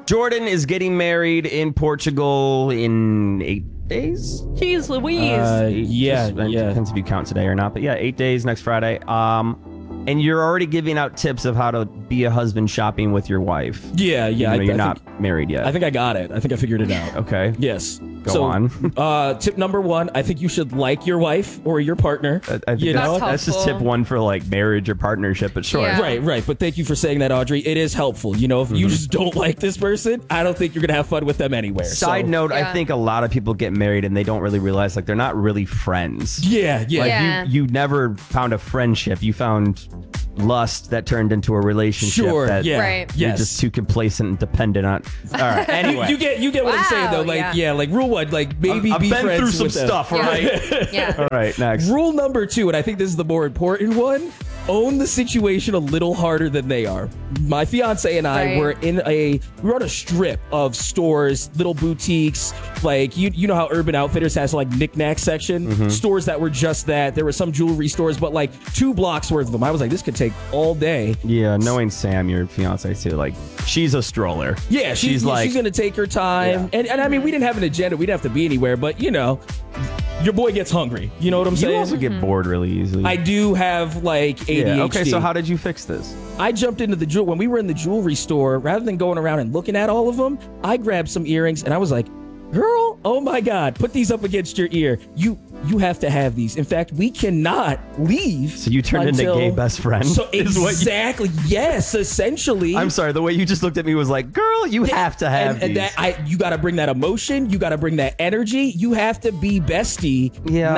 Jordan is getting married in Portugal in 8 days. Jeez Louise. Yeah. Depends if you count today or not. But yeah, 8 days next Friday. And you're already giving out tips of how to be a husband shopping with your wife. Yeah. You're not married yet. I think I got it. I think I figured it out. Okay. Yes. Go on. Tip number 1, I think you should like your wife or your partner. I think that's just tip 1 for like marriage or partnership, but sure. Yeah. Right. But thank you for saying that, Audrey. It is helpful. You know, if you just don't like this person, I don't think you're going to have fun with them anywhere. Side note, I think a lot of people get married and they don't really realize like they're not really friends. Yeah. Like you never found a friendship. You found lust that turned into a relationship. Sure. That Right. You're just too complacent and dependent on. All right. Anyway, you get what I'm saying though. Like like rule 1, like maybe I've be been friends through some with them. stuff, all right? Yeah. All right, next. Rule number 2, and I think this is the more important one, own the situation a little harder than they are. My fiance and I were on a strip of stores, little boutiques, like you know how Urban Outfitters has like knick-knack section, stores that were just that. There were some jewelry stores, but like 2 blocks worth of them. I was like, this could take all day. Yeah, knowing Sam, your fiance too, like she's a stroller. Yeah, she's gonna take her time, and I mean we didn't have an agenda, we didn't have to be anywhere, but you know. Your boy gets hungry. You know what I'm saying? You also get bored really easily. I do have like ADHD. Yeah. Okay, so how did you fix this? I jumped into when we were in the jewelry store, rather than going around and looking at all of them, I grabbed some earrings and I was like, girl, oh my God, put these up against your ear. You have to have these. In fact, we cannot leave. So you turned into gay best friend? So exactly. Yes, essentially. I'm sorry. The way you just looked at me was like, girl, you have to have these. And you got to bring that emotion. You got to bring that energy. You have to be bestie,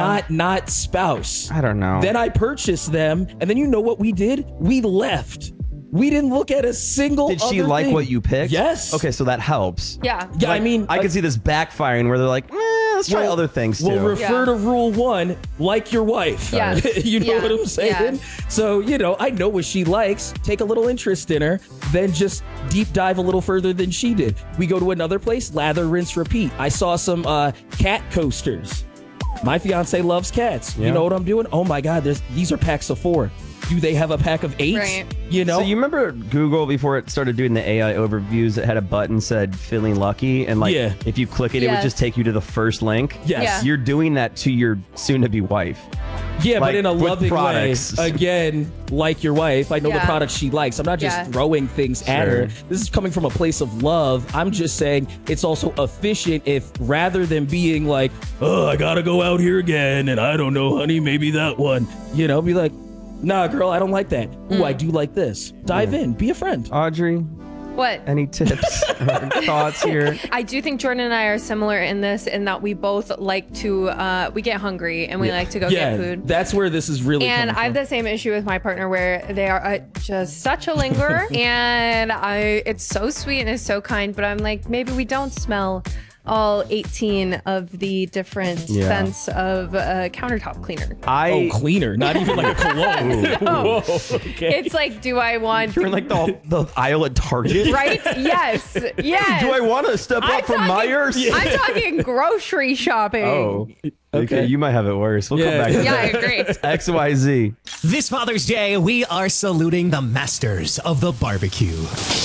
not spouse. I don't know. Then I purchased them. And then you know what we did? We left. We didn't look at a single Did she other like thing. what you picked? Yes. Okay, so that helps. Yeah. Yeah, Like, I mean, I could see this backfiring where they're like, let's try other things too. We'll refer to rule 1, like your wife. Yeah. You know what I'm saying? Yeah. So, you know, I know what she likes. Take a little interest in her, then just deep dive a little further than she did. We go to another place, lather, rinse, repeat. I saw some cat coasters. My fiance loves cats. Yeah. You know what I'm doing? Oh my God, these are packs of 4. Do they have a pack of 8? Right. You know? So you remember Google before it started doing the AI overviews that had a button said feeling lucky and like if you click it, it would just take you to the first link? Yes. Yeah. You're doing that to your soon-to-be wife. Yeah, Like, but in a with loving products. way. Again, like your wife, I know the Yeah. products she likes. I'm not just Yeah. throwing things at her. This is coming from a place of love. I'm just saying it's also efficient if rather than being like, oh, I gotta go out here again and I don't know, honey, maybe that one. You know, be like, nah, girl, I don't like that. Ooh, I do like this. Dive in. Be a friend. Audrey, What? any tips or thoughts here? I do think Jordan and I are similar in this, in that we both like to, we get hungry and we like to go get food. That's where this is really And coming I have from. the same issue with my partner where they are just such a lingerer, and it's so sweet and it's so kind, but I'm like, maybe we don't smell all 18 of the different scents of a countertop cleaner. Cleaner, not even like a cologne. No. Whoa, okay. It's like, do I want You're in like the aisle at Target. right? Yes. Yes. Do I want to step up from Myers? I'm talking grocery shopping. Oh. Okay, you might have it worse. We'll come back to Yeah, I that. agree. XYZ. This Father's Day, we are saluting the masters of the barbecue.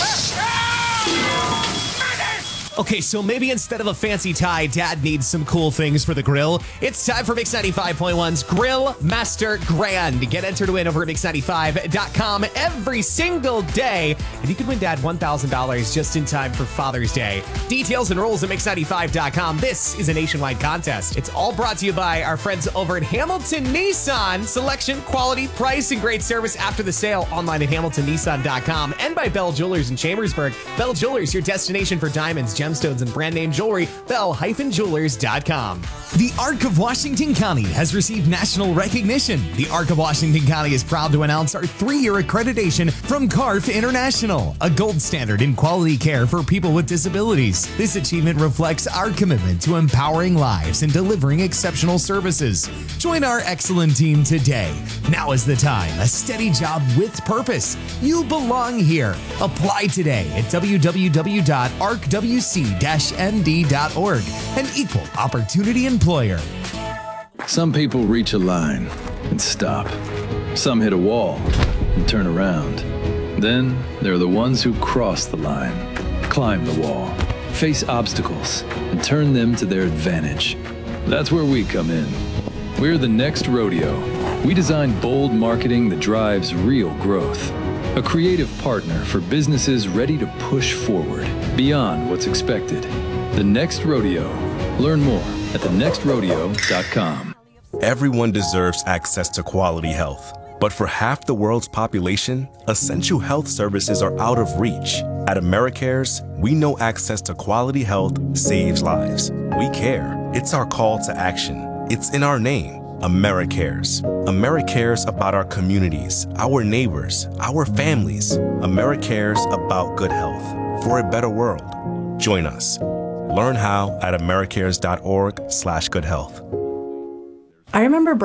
Okay, so maybe instead of a fancy tie, Dad needs some cool things for the grill. It's time for Mix 95.1's Grill Master Grand. Get entered to win over at Mix95.com every single day, and you can win Dad $1,000 just in time for Father's Day. Details and rules at Mix95.com. This is a nationwide contest. It's all brought to you by our friends over at Hamilton Nissan. Selection, quality, price, and great service after the sale online at HamiltonNissan.com, and by Bell Jewelers in Chambersburg. Bell Jewelers, your destination for diamonds, gemstones, and brand name jewelry. Bell-Jewelers.com. The Arc of Washington County has received national recognition. The Arc of Washington County is proud to announce our 3-year accreditation from CARF International, a gold standard in quality care for people with disabilities. This achievement reflects our commitment to empowering lives and delivering exceptional services. Join our excellent team today. Now is the time. A steady job with purpose. You belong here. Apply today at www.arcwc-nd.org. An equal opportunity employer. Some people reach a line and stop. Some hit a wall and turn around. Then there are the ones who cross the line, climb the wall, face obstacles, and turn them to their advantage. That's where we come in. We're the Next Rodeo. We design bold marketing that drives real growth. A creative partner for businesses ready to push forward beyond what's expected. The Next Rodeo. Learn more at thenextrodeo.com. Everyone deserves access to quality health. But for half the world's population, essential health services are out of reach. At AmeriCares, we know access to quality health saves lives. We care. It's our call to action. It's in our name. AmeriCares. AmeriCares about our communities, our neighbors, our families. AmeriCares about good health for a better world. Join us. Learn how at americares.org/goodhealth. I remember